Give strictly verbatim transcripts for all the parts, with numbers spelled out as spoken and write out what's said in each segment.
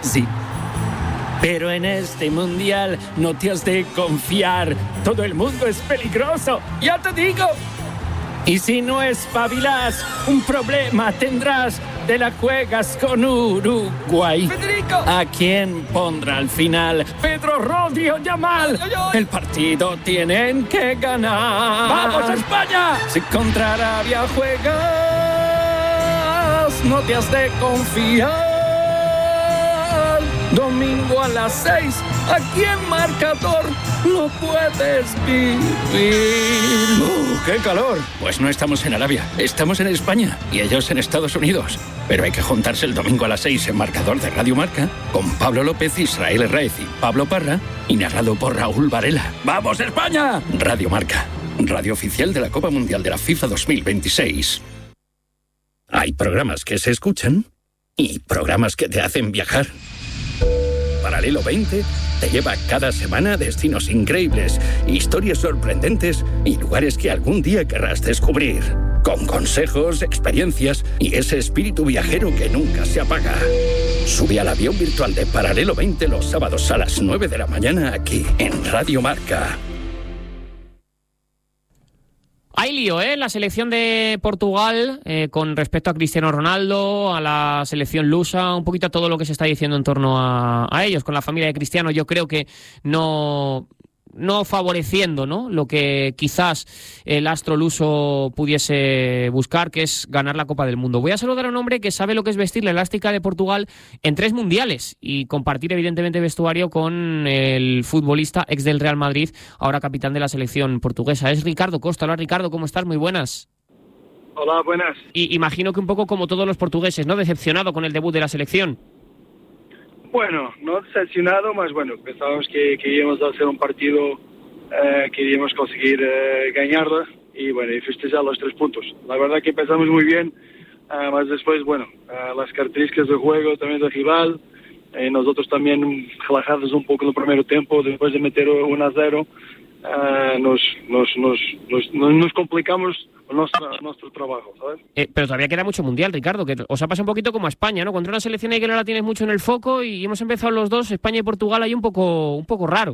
Sí. Pero en este mundial no te has de confiar. Todo el mundo es peligroso, ya te digo. Y si no espabilas, un problema tendrás. Te la juegas con Uruguay. ¡Federico! ¿A quién pondrá al final? ¡Pedro Rodio Yamal! ¡Ay, ay! El partido tienen que ganar. ¡Vamos, España! Si contra Arabia juegas, no te has de confiar. Domingo a las seis, aquí en Marcador lo puedes vivir. ¡Uh, qué calor! Pues no estamos en Arabia, estamos en España y ellos en Estados Unidos. Pero hay que juntarse el domingo a las seis en Marcador de Radio Marca con Pablo López, Israel Herraiz y Pablo Parra y narrado por Raúl Varela. ¡Vamos, España! Radio Marca, radio oficial de la Copa Mundial de la FIFA dos mil veintiséis. Hay programas que se escuchan y programas que te hacen viajar. Paralelo veinte te lleva cada semana a destinos increíbles, historias sorprendentes y lugares que algún día querrás descubrir. Con consejos, experiencias y ese espíritu viajero que nunca se apaga. Sube al avión virtual de Paralelo veinte los sábados a las nueve de la mañana aquí en Radio Marca. Hay lío, ¿eh? La selección de Portugal eh, con respecto a Cristiano Ronaldo, a la selección lusa, un poquito a todo lo que se está diciendo en torno a, a ellos. Con la familia de Cristiano yo creo que no... no favoreciendo, ¿no?, lo que quizás el astro luso pudiese buscar, que es ganar la Copa del Mundo. Voy a saludar a un hombre que sabe lo que es vestir la elástica de Portugal en tres mundiales y compartir evidentemente vestuario con el futbolista ex del Real Madrid, ahora capitán de la selección portuguesa. Es Ricardo Costa. Hola, Ricardo, ¿cómo estás? Muy buenas. Hola, buenas. Y imagino que un poco como todos los portugueses, ¿no?, decepcionado con el debut de la selección. Bueno, no decepcionado, mas bueno, pensábamos que, que íbamos a hacer un partido eh, que íbamos a conseguir eh, ganarlo y bueno, y festejar los tres puntos. La verdad que empezamos muy bien, uh, mas después, bueno, uh, las características del juego también del rival, eh, nosotros también relajados un poco en el primer tiempo, después de meter uno a cero, uh, nos, nos, nos, nos, nos complicamos nuestro, nuestro trabajo, ¿sabes? Eh, pero todavía queda mucho mundial, Ricardo, que os ha pasado un poquito como a España, ¿no? Contra una selección ahí que no la tienes mucho en el foco y hemos empezado los dos, España y Portugal, ahí un poco, un poco raro.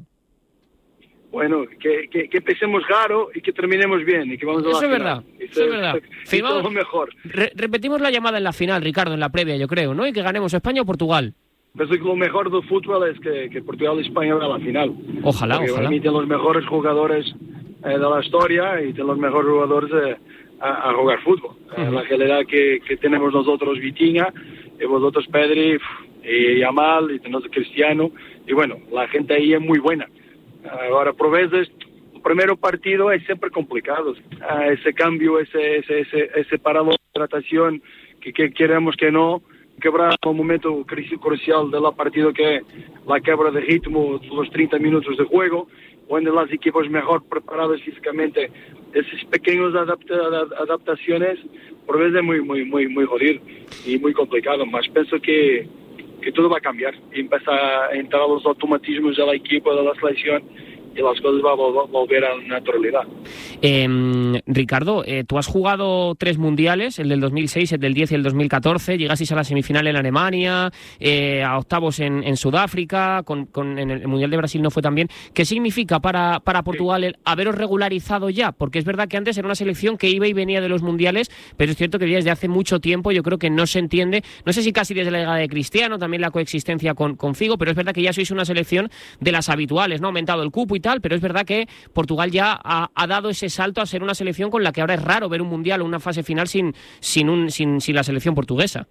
Bueno, que, que, que empecemos raro y que terminemos bien y que vamos a la Eso es final. verdad, Eso, eso es verdad. Y todo mejor. Re- repetimos la llamada en la final, Ricardo, en la previa, yo creo, ¿no? Y que ganemos España o Portugal. Pienso que lo mejor del fútbol es que, que Portugal y España van a la final. Ojalá, Porque ojalá. para mí tienen los mejores jugadores eh, de la historia y tienen los mejores jugadores eh, a, a jugar fútbol. Uh-huh. eh, la realidad que, que tenemos nosotros Vitinha, y vosotros Pedri, y Yamal, y tenemos a Cristiano, y bueno, la gente ahí es muy buena. Ahora, por veces, el primer partido es siempre complicado. Uh, ese cambio, ese, ese, ese, ese parado de hidratación, que, que queremos que no, quebrar un momento crucial del partido, que es la quebra de ritmo de los treinta minutos de juego, donde las equipos mejor preparadas físicamente, esas pequeñas adapta, adaptaciones, por veces es muy, muy, muy, muy jodido y muy complicado, mas pienso que, que todo va a cambiar y empieza a entrar los automatismos de la equipo, de la selección, y las cosas van a volver a la naturalidad. Eh, Ricardo, eh, tú has jugado tres mundiales, el del dos mil seis, el del diez y el dos mil catorce, llegasteis a la semifinal en Alemania, eh, a octavos en, en Sudáfrica, con, con, en el Mundial de Brasil no fue tan bien. ¿Qué significa para, para Portugal el haberos regularizado ya? Porque es verdad que antes era una selección que iba y venía de los mundiales, pero es cierto que desde hace mucho tiempo yo creo que no se entiende, no sé si casi desde la llegada de Cristiano, también la coexistencia con, con Figo, pero es verdad que ya sois una selección de las habituales, ¿no? Ha aumentado el cupo y tal, pero es verdad que Portugal ya ha, ha dado ese salto a ser una selección con la que ahora es raro ver un mundial o una fase final sin sin un sin, sin la selección portuguesa.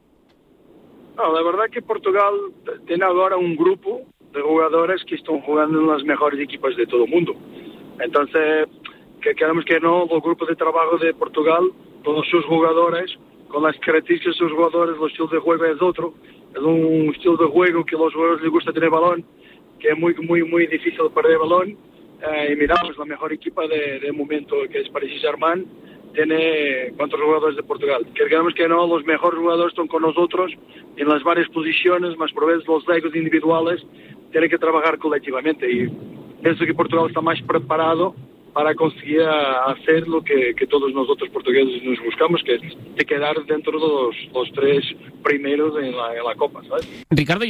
No, la verdad que Portugal tiene ahora un grupo de jugadores que están jugando en las mejores equipos de todo el mundo. Entonces, que queremos que no, el grupo de trabajo de Portugal, todos sus jugadores, con las características de sus jugadores, el estilo de juego es otro, es un estilo de juego que a los jugadores les gusta tener balón, que es muy, muy, muy difícil perder el balón, eh, y miramos la mejor equipa de, de momento, que es Paris Saint-Germain, tiene cuantos jugadores de Portugal. Queremos que no, los mejores jugadores están con nosotros en las varias posiciones, más por veces los egos individuales tienen que trabajar colectivamente, y pienso que Portugal está más preparado para conseguir hacer lo que, que todos nosotros portugueses nos buscamos, que es de quedar dentro de los, los tres primeros en la, en la Copa, ¿sabes? Ricardo,